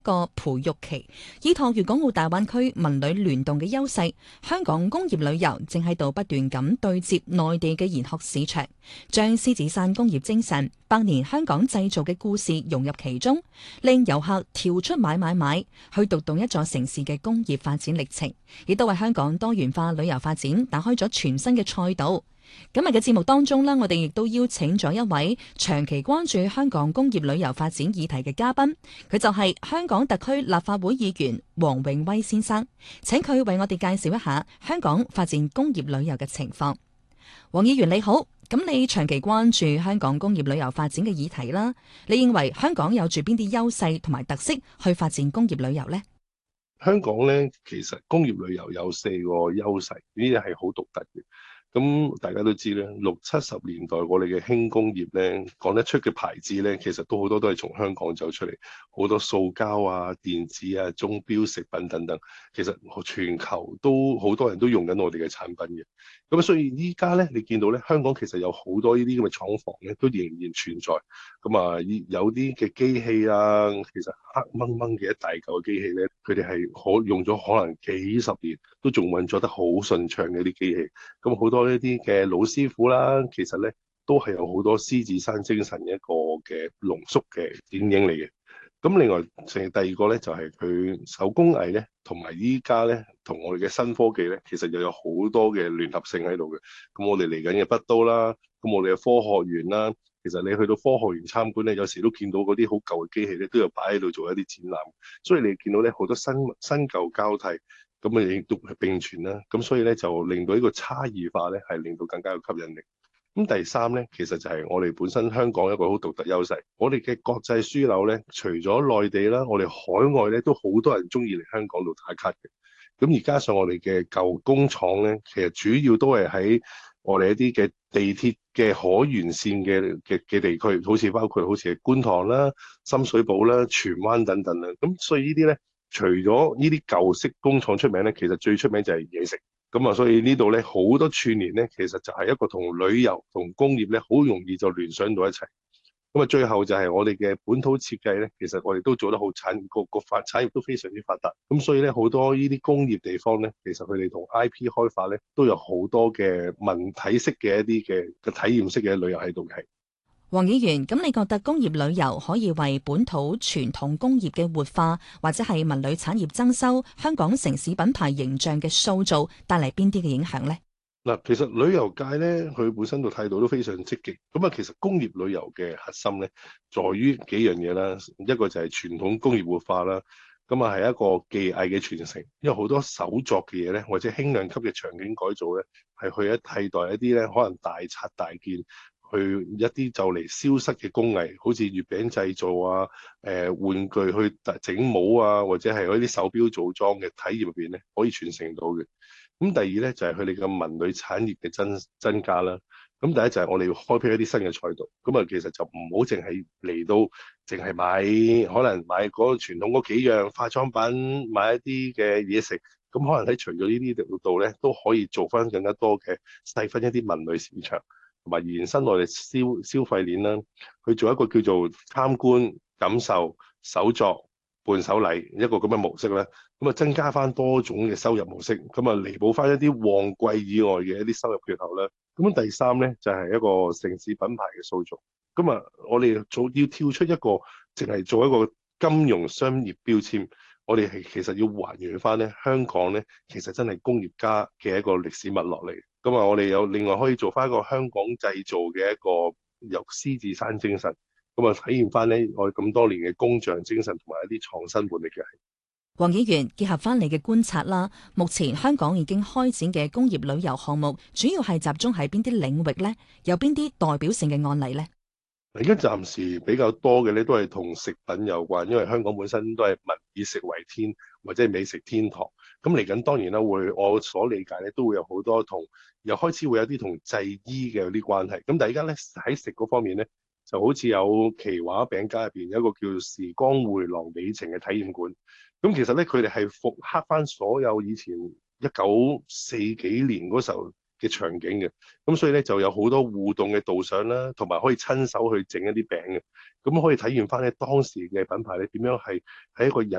個培育期，依託粵港澳大灣區文旅聯動嘅優勢，香港工業旅遊正喺度不斷咁對接內地嘅研學市場，將獅子山工業精神、百年香港製造嘅故事融入其中，令遊客跳出買，去讀懂一座城市嘅工業發展歷程，亦都為香港多元化旅遊發展打開咗全新嘅賽道。今日嘅節目當中呢，我哋亦都邀請咗一位長期關注香港工業旅遊發展議題嘅嘉賓，佢就係香港特區立法會議員黃永威先生，請佢為我哋介紹一下香港發展工業旅遊嘅情況。黃議員你好，咁你長期關注香港工業旅遊發展嘅議題啦，你認為香港有住邊啲優勢同埋特色去發展工業旅遊呢？ 香港咧，其實工業旅遊有4個優勢，呢啲係好獨特嘅。咁大家都知咧，60、70年代我哋嘅輕工業咧，講得出嘅牌子咧，其實都好多都係從香港走出嚟，好多塑膠啊、電子啊、鐘錶、食品等等，其實全球都好多人都用緊我哋嘅產品嘅。咁所以依家咧，你見到咧，香港其實有好多呢啲咁嘅廠房咧，都仍然存在。咁啊，有啲嘅機器啊，其實黑掹掹嘅一大嚿嘅機器咧，佢哋係用咗可能幾十年，都仲運作得好順暢嘅啲機器。咁好多呢啲嘅老師傅啦，其實咧都係有好多獅子山精神一個嘅濃縮嘅剪影嚟嘅。咁另外，第二個咧就係佢手工藝咧，同埋依家咧同我哋嘅新科技咧，其實又有好多嘅聯合性喺度嘅。咁我哋嚟緊嘅北都啦，咁我哋嘅科學園啦，其實你去到科學園參觀咧，有時都見到嗰啲好舊嘅機器咧，都有擺喺度做一啲展覽。所以你見到咧好多新舊交替，咁啊亦都係並存啦。咁所以咧就令到呢個差異化咧係令到更加有吸引力。咁第三咧，其實就係我哋本身香港一個好獨特優勢。我哋嘅國際樞紐咧，除咗內地啦，我哋海外咧都好多人中意嚟香港度打卡嘅。咁而加上我哋嘅舊工廠咧，其實主要都係喺我哋一啲嘅地鐵嘅可沿線嘅地區，好似包括好似係觀塘啦、深水埗啦、荃灣等等啦。咁所以呢啲咧，除咗呢啲舊式工廠出名咧，其實最出名就係嘢食。咁啊，所以呢度咧好多串聯咧，其實就係一個同旅遊同工業咧，好容易就聯想到一齊。咁啊，最後就係我哋嘅本土設計咧，其實我哋都做得好產業都非常之發達。咁所以咧，好多呢啲工業地方咧，其實佢哋同 IP 開發咧，都有好多嘅文體式嘅一啲嘅體驗式嘅旅遊喺度嘅。 黃議員，咁你覺得工業旅遊可以為本土傳統工業嘅活化，或者係文旅產業增收、香港城市品牌形象嘅塑造帶嚟邊啲嘅影響呢？ 嗱，其實旅遊界咧，佢本身個態度都非常積極。咁啊，其實工業旅遊嘅核心咧，在於幾樣嘢啦。一個就係傳統工業活化啦，咁啊係一個技藝嘅傳承。因為好多手作嘅嘢咧，或者輕量級嘅場景改造咧，係去替代一啲咧可能大拆大件，去一啲就嚟消失嘅工藝，好似月餅製造啊、玩具去整帽啊，或者係嗰啲手錶組裝嘅體驗入邊咧，可以傳承到嘅。咁第二咧就係佢哋嘅文旅產業嘅增加啦。咁第一就係我哋要開闢一啲新嘅賽道。咁啊，其實就唔好淨係嚟到，淨係買可能買嗰個傳統嗰幾樣化妝品，買一啲嘅嘢食。咁可能喺除咗呢啲度咧，都可以做翻更加多嘅細分一啲文旅市場，同埋延伸我哋消費鏈啦，去做一個叫做參觀、感受、手作、伴手禮一個咁嘅模式咧。咁啊，增加翻多種嘅收入模式，咁啊，彌補翻一啲旺季以外嘅一啲收入缺口啦。咁第三咧就係一個城市品牌嘅塑造。咁啊，我哋要跳出一個淨係做一個金融商業標籤，我哋係其實要還原翻咧香港咧，其實真係工業家嘅一個歷史脈絡嚟。咁啊，我哋有另外可以做翻一個香港製造嘅一個由獅子山精神，咁啊，體驗翻咧我哋咁多年嘅工匠精神同埋一啲創新活力嘅。 黃議員，結合翻你嘅觀察啦，目前香港已經開展嘅工業旅遊項目，主要係集中喺邊啲領域呢？有邊啲代表性嘅案例呢？ 而家暫時比較多嘅咧，都係同食品有關，因為香港本身都係民以食為天，或者係美食天堂。咁嚟緊當然啦，我所理解咧，都會有好多又開始會有啲同製衣嘅有啲關係。咁但係而家咧喺食嗰方面咧，就好似有奇華餅家入邊有一個叫時光回廊美情嘅體驗館。咁其實咧，佢哋係復刻翻所有以前1940幾年嗰時候嘅場景嘅。咁所以咧就有好多互動嘅導賞啦，同埋可以親手去整一啲餅嘅，咁可以體驗翻咧當時嘅品牌咧點樣係喺一個